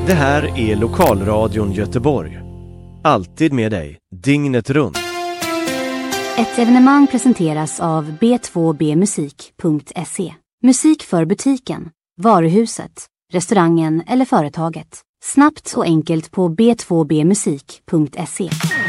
Det här är Lokalradion Göteborg. Alltid med dig, dygnet runt. Ett evenemang presenteras av b2bmusik.se. Musik för butiken, varuhuset, restaurangen eller företaget. Snabbt och enkelt på b2bmusik.se.